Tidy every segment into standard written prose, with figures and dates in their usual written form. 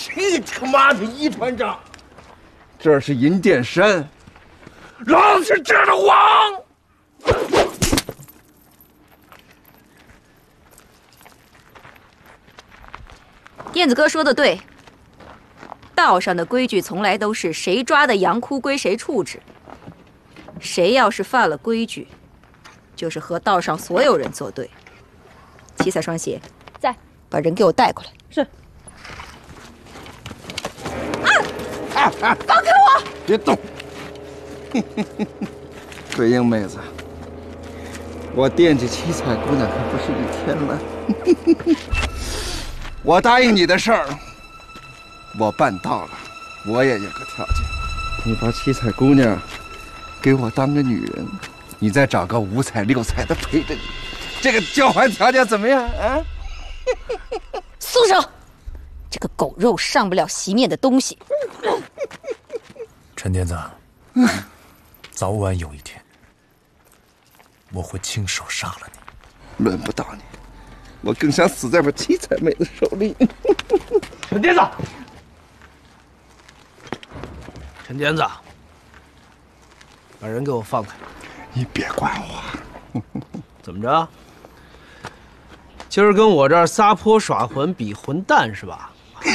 去他妈的一团长！这是银殿山，老子是这儿的王。 燕子哥说的对，道上的规矩从来都是谁抓的羊窟归谁处置。谁要是犯了规矩，就是和道上所有人作对。七彩双鞋在，把人给我带过来。 是。 放开我！ 别动！鬼英妹子，我惦记七彩姑娘可不是一天了。我答应你的事儿，我办到了。我也有个条件，你把七彩姑娘给我当个女人，你再找个5彩6彩的陪着你。这个交换条件怎么样啊？ 松手！这个狗肉上不了席面的东西！ 陈天子，早晚有一天，我会亲手杀了你。 轮不到你，我更想死在我七彩妹的手里。 陈天子，陈天子，把人给我放开！ 你别管我。 怎么着？今儿跟我这儿撒泼耍混比混蛋是吧？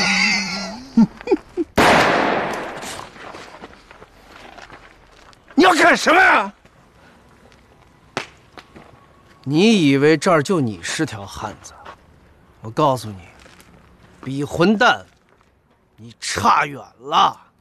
你要干什么呀？ 你以为这儿就你是条汉子？我告诉你，比混蛋，你差远了。